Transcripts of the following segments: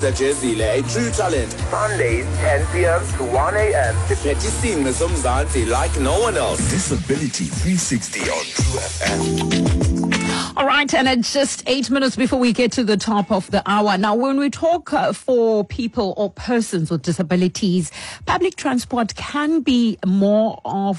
Jezile, a true talent. Sundays, 10 p.m. to 1 a.m. The Petty Singers Mzansi like no one else. Disability 360 on True FM. All right, and it's just 8 minutes before we get to the top of the hour. Now, when we talk for people or persons with disabilities, public transport can be more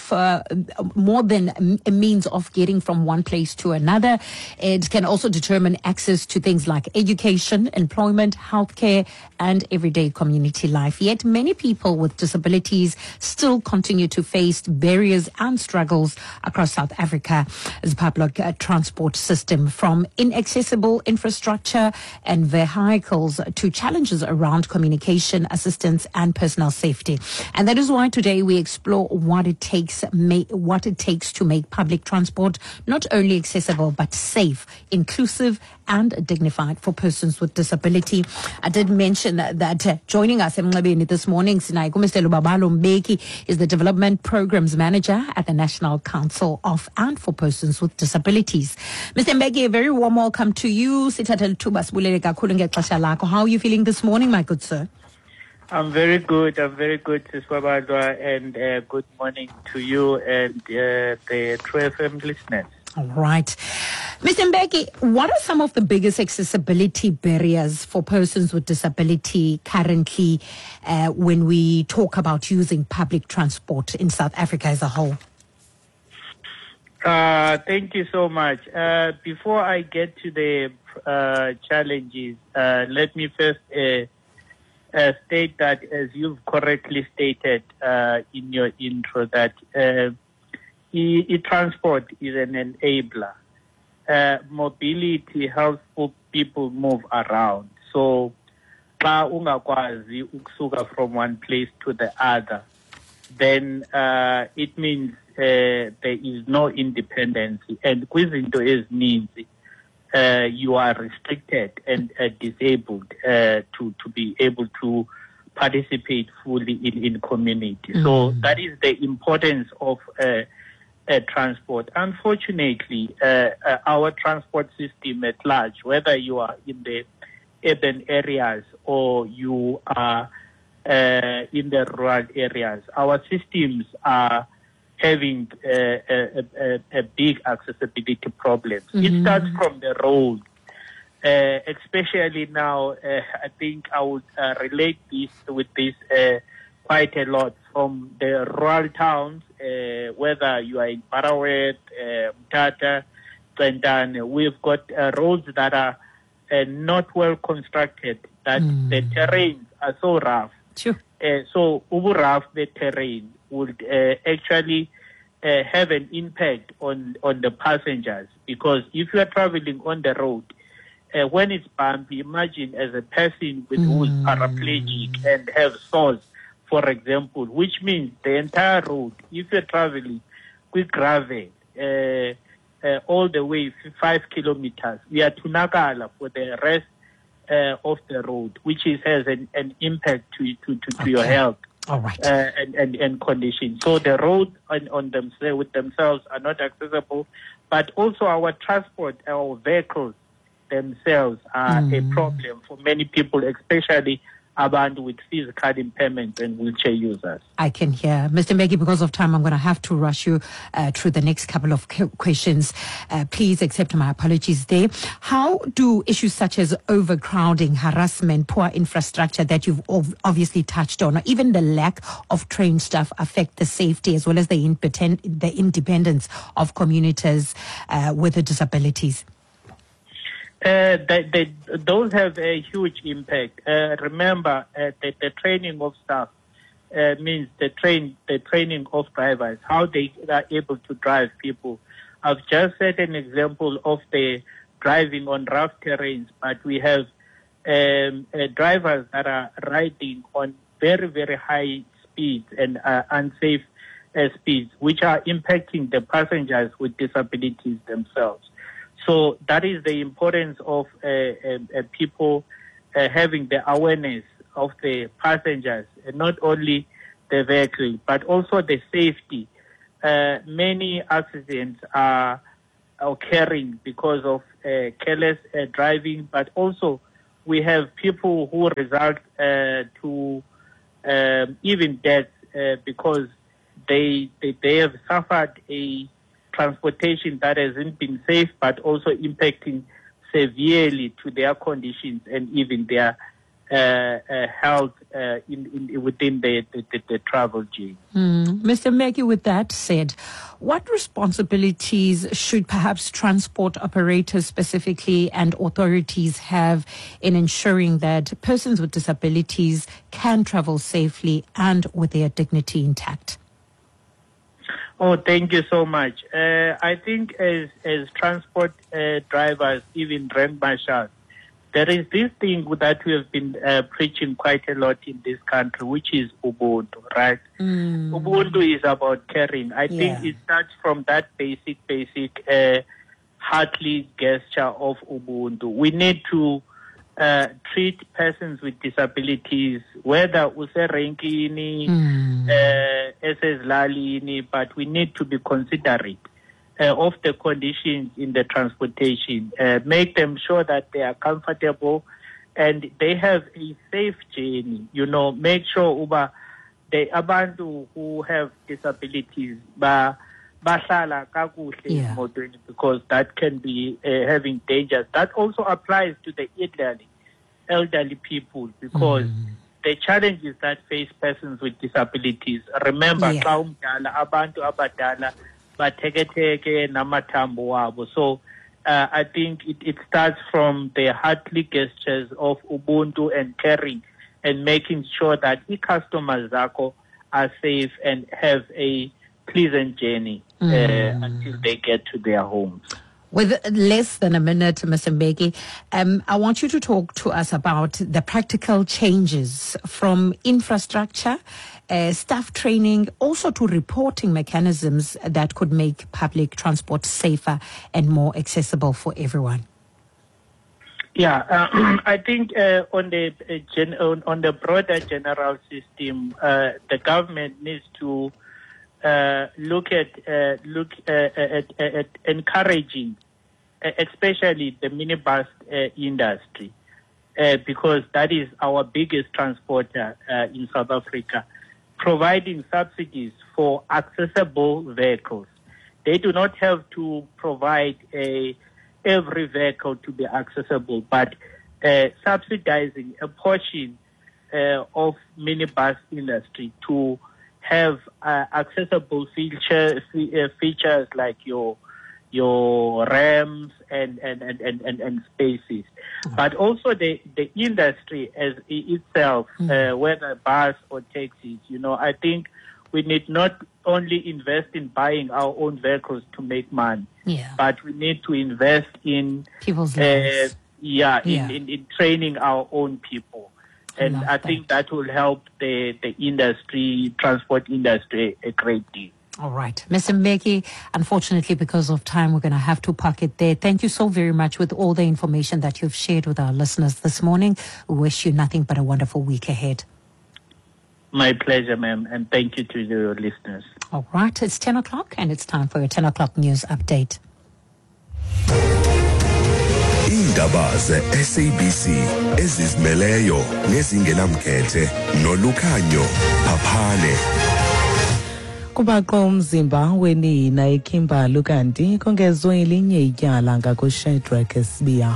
than a means of getting from one place to another. It can also determine access to things like education, employment, healthcare, and everyday community life. Yet many people with disabilities still continue to face barriers and struggles across South Africa's public transport system, from inaccessible infrastructure and vehicles to challenges around communication, assistance, and personal safety. And that is why today we explore what it takes to make public transport not only accessible but safe, inclusive, and dignified for persons with disability. I did mention that joining us this morning, Mr. Lubabalo Mbeki is the Development Programs Manager at the National Council of and for Persons with Disabilities. Mr. Mbeki, a very warm welcome to you. How are you feeling this morning, my good sir? I'm very good, Siswabadwa, and good morning to you and the True FM listeners. All right. Mr. Mbeki, what are some of the biggest accessibility barriers for persons with disability currently when we talk about using public transport in South Africa as a whole? Thank you so much. Before I get to the challenges, let me first state that, as you've correctly stated in your intro, that e-transport is an enabler. Mobility helps people move around. So, xa ungakwazi ukusuka from one place to the other, then it means there is no independence. And kwizinto ezininzi, you are restricted and disabled to be able to participate fully in community. Mm. So that is the importance of transport. Unfortunately, our transport system at large, whether you are in the urban areas or you are in the rural areas, our systems are having a big accessibility problems. Mm-hmm. It starts from the road. Especially now, I think I would relate this with this quite a lot from the rural towns, whether you are in Parawet, Mtata, Tsentane. We've got roads that are not well constructed, that the terrains are so rough. Sure. So over rough the terrain would actually have an impact on the passengers, because if you are traveling on the road, when it's bumpy, imagine as a person who is paraplegic and have sores, for example, which means the entire road, if you're traveling with gravel, all the way 5 kilometers, we are to Nakala for the rest of the road, which has an impact to your health. All right. And conditions. So the roads on themselves are not accessible, but also our transport, our vehicles themselves are a problem for many people, especially abantu with physical impairments and wheelchair users. I can hear. Mr. Mbeki, because of time, I'm going to have to rush you through the next couple of questions. Please accept my apologies there. How do issues such as overcrowding, harassment, poor infrastructure that you've obviously touched on, or even the lack of trained staff affect the safety as well as the independence of communities with disabilities? Those have a huge impact. Remember, the training of staff means the training of drivers, how they are able to drive people. I've just set an example of the driving on rough terrains, but we have drivers that are riding on very, very high speeds and unsafe speeds, which are impacting the passengers with disabilities themselves. So that is the importance of people having the awareness of the passengers, not only the vehicle, but also the safety. Many accidents are occurring because of careless driving, but also we have people who result to even deaths because they have suffered a transportation that hasn't been safe, but also impacting severely to their conditions and even their health within the travel journey. Mr. Mbeki, with that said, what responsibilities should perhaps transport operators specifically and authorities have in ensuring that persons with disabilities can travel safely and with their dignity intact? Oh, thank you so much. I think as transport drivers, even rank marshals, there is this thing that we have been preaching quite a lot in this country, which is Ubuntu, right? Ubuntu is about caring. I think it starts from that basic heartly gesture of Ubuntu. We need to treat persons with disabilities, whether userenkini, esezlalini, but we need to be considerate of the conditions in the transportation, make them sure that they are comfortable and they have a safe journey. You know, make sure the abantu who have disabilities bahlala kakuhle emotweni, because that can be having dangers. That also applies to the elderly people, because the challenges that face persons with disabilities. Remember, abantu abadala bateketeke namathambo wabo. So I think it starts from the heartly gestures of Ubuntu and caring and making sure that the customers are safe and have a pleasant journey until they get to their homes. With less than a minute, Mr. Mbeki, I want you to talk to us about the practical changes from infrastructure, staff training, also to reporting mechanisms that could make public transport safer and more accessible for everyone. Yeah, I think on the broader general system, the government needs to look at encouraging, especially the minibus industry, because that is our biggest transporter in South Africa, providing subsidies for accessible vehicles. They do not have to provide every vehicle to be accessible, but subsidizing a portion of minibus industry to have accessible features like your ramps and spaces, but also the industry as itself, whether bus or taxis. You know, I think we need not only invest in buying our own vehicles to make money, but we need to invest in people's lives. In training our own people. And I think that will help the industry, transport industry, a great deal. All right. Mr. Mbeki, unfortunately, because of time, we're going to have to park it there. Thank you so very much with all the information that you've shared with our listeners this morning. We wish you nothing but a wonderful week ahead. My pleasure, ma'am, and thank you to your listeners. All right. It's 10 o'clock, and it's time for your 10 o'clock news update. Indaba ze-SABC ezizimeleyo nezingenamkhethe nolukhanyo Phaphane. Kubaqo umzimba wenina eKimberley kanti kongezwe elinye ityala ngakuShadrack Sibiya.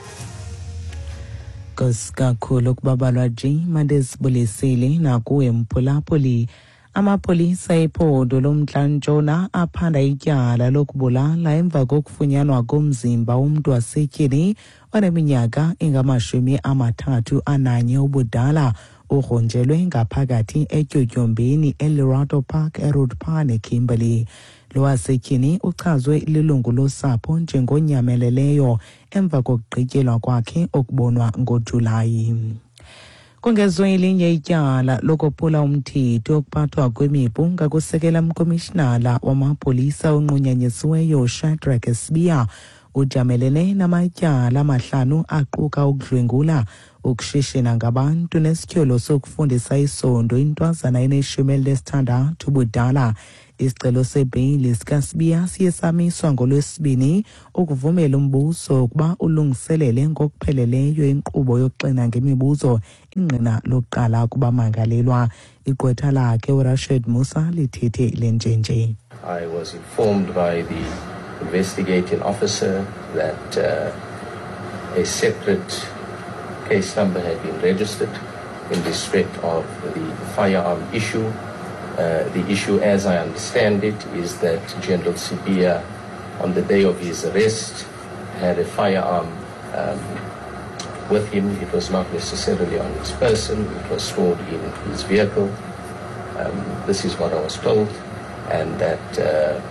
Kakhulu kubabalwa nje mandesibulisile nakuwe mphulaphuli. Amapolisa ephondo lomntla-ntshona aphanda ityala lokubulala emva kokufunyanwa komzimba womntu wasetyhini oneminyaka engamashumi-31 ubudala ugrunjelwe ngaphakathi etyotyombeni eLorado Park eRoodpan eKimberley. Lo wasetyhini uchazwe lilungu losapho njengonyameleleyo emva kokugqityelwa kwakhe okubonwa ngoJulayi. Kongezwe elinye ityala lokuphula umthetho okuphathwa kwemipu ngakusekela umkomishinala wamapolisa onqunyanyisiweyo Shadrack Sibiya ujamelene namatyala amahlanu aquka ukudlwengula, ukushishina ngabantu nesityholo sokufundisa isondo intwazana eneshumi elisithandathu ubudala Isicelo sebheyili sikaSibiya siye samiswa ngoLwesibini ukuvumela umbuso ukuba ulungiselele ngokupheleleyo inkqubo yokuxina ngemibuzo ingqina lokuqala kubamangalelwa. Igqwetha lakhe uRashid Musa lithethe lenjenje. I was informed by the investigating officer that a separate case number had been registered in respect of the firearm issue. The issue, as I understand it, is that General Sibiya, on the day of his arrest, had a firearm with him. It was not necessarily on his person. It was stored in his vehicle. This is what I was told. And that,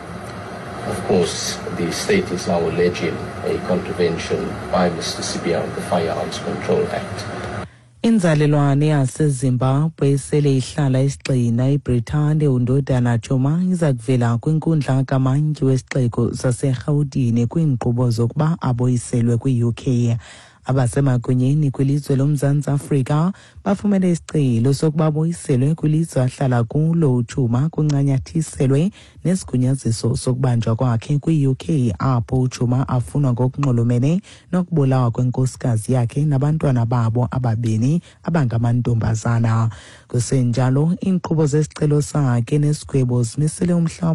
of course, the state is now alleging a contravention by Mr. Sibiya of the Firearms Control Act. Inzalelwane yaseZimbabwe sele ihlala isigxina iBritane uNdodana Chuma iza kuvela kwinkundla kamantyi wesixeko saseRhawutini kwiinkqubo zokuba aboyiselwe kwi-UK. Abasemagunyeni kwilizwe loMzantsi Afrika bafumene isicelo sokuba boyiselwe kwilizwe ahlala kulo uChuma kuncanyathiselwe nesigunyaziso sokubanjwa kwakhe kwi-UK apho uChuma afunwa ngokunxulumene nokubulawa kwenkosikazi yakhe nabantwana babo ababini abangamantombazana. Kusenjalo iinkqubo zesicelo sakhe nesigwebo zimisele umhla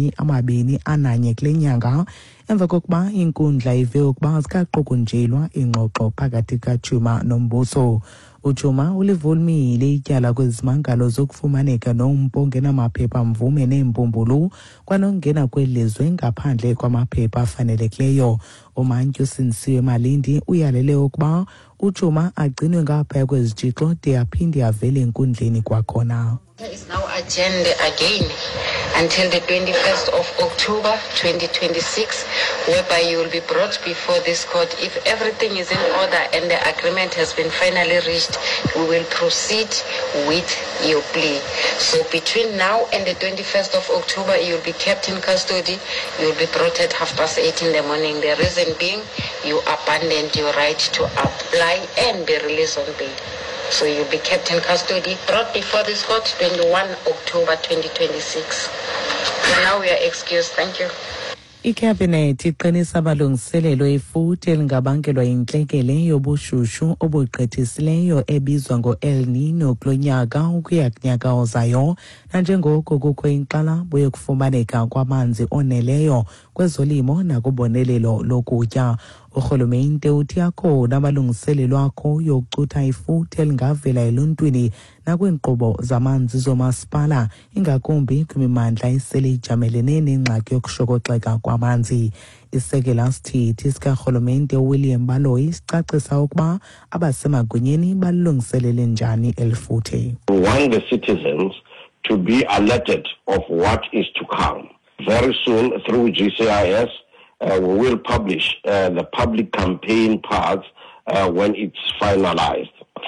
wama-21 kule nyanga emva kokuba inkundla ive ukuba zikaqukunjelwa ingxoxo phakathi kaChuma nombuso. uChuma ulivulmile ityala kwezimangalo zokufumaneka nompo ongenamaphepha mvume neembumbulu kwanongena kwelizwe ngaphandle kwamaphepha afanelekileyo. uMantyi uSinsiwe Malindi uyalele ukuba uChuma agcinwe ngaphaya kwezitshixo de aphinde avele enkundleni kwakhona. There is now agenda again until the 21st of October 2026, whereby you will be brought before this court. If everything is in order and the agreement has been finally reached, we will proceed with your plea. So between now and the 21st of October, you will be kept in custody. You will be brought at 8:30 in the morning. The reason being, you abandoned your right to apply and be released on bail. So you'll be kept in custody, brought before this court 21 October 2026. So now we are excused. Thank you. iCabinet iqinisa amalungiselelo efuthe elingabangelwa yintlekele yobushushu obugqithisileyo ebizwa ngo-El Nino kulo nyaka ukuya kunyaka ozayo, nanjengoko kukho inkxalabo yokufumaneka kwamanzi oneleyo kwezolimo nakubonelelo lokutya. Urhulumente uthi akhona amalungiselelo akho yokucutha ifuthe elingavela eluntwini nakwiinkqubo zamanzi zomasipala, ingakumbi kwimimandla esele ijamelene nengxaki yokushokoxeka kwamanzi. Isekela sithethi sikarhulumente uWilliam Baloyi sicacisa ukuba abasemagunyeni balilungiselele njani elifuthe. We want the citizens to be alerted of what is to come. Very soon through GCIS, we will publish the public campaign parts when it's finalized.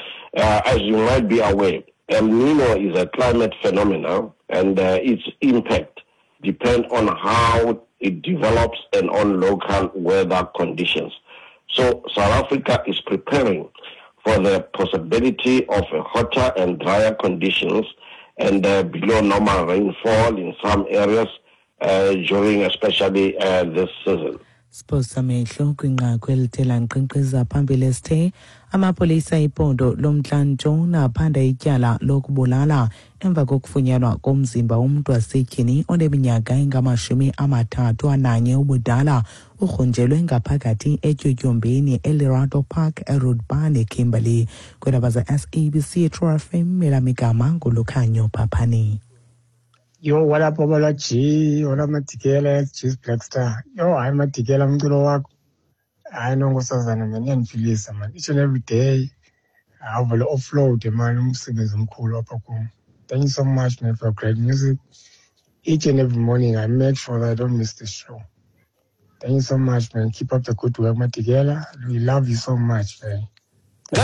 As you might be aware, El Nino is a climate phenomenon, and its impact depends on how it develops and on local weather conditions. So South Africa is preparing for the possibility of hotter and drier conditions and below normal rainfall in some areas during especially this season. Siposa mehlo kwinqaku elithela nkqenkqeza phambili sithe amapolisa ipondo lomntlanto naphanda ityala lokubulala emva kokufunyanwa komzimba womntu wasetyhini oneminyaka engama-31 ubudala urhunjelwe ngaphakathi etyotyombeni eLerado Park eRoodban eKimberley. Kweendaba ze-SABC True FM, Melamigama nguLukhanyo Phaphani. Yo, what up, Obala G? What up, Matikela, Cheese Blackstar? Yo, I'm Matikela, Mtulo wako. I know what's up, man. I'm feeling man. Each and every day, I will offload, man. I'm singing cool up. Thank you so much, man, for great music. Each and every morning, I make sure that I don't miss the show. Thank you so much, man. Keep up the good work, Matikela. We love you so much, man.